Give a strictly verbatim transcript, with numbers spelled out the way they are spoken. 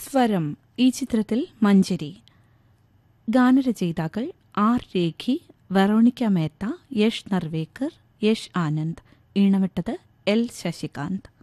സ്വരം ഈ ചിത്രത്തിൽ മഞ്ജരി. ഗാനരചയിതാക്കൾ R രേഖി, Veronica Mehta, Yash Narwekar, Yash Anand. ഈണമിട്ടത് L Shashikant.